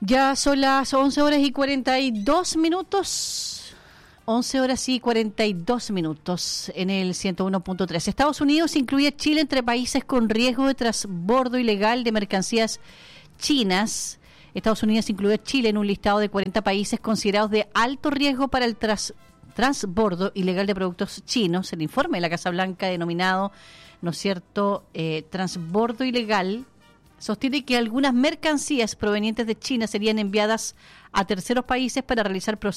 Ya son las 11 horas y 42 minutos. 11 horas y 42 minutos en el 101.3. Estados Unidos incluye a Chile entre países con riesgo de transbordo ilegal de mercancías chinas. Estados Unidos incluye a Chile en un listado de 40 países considerados de alto riesgo para el transbordo ilegal de productos chinos. El informe de la Casa Blanca denominado, ¿no es cierto?, transbordo ilegal, sostiene que algunas mercancías provenientes de China serían enviadas a terceros países para realizar procesos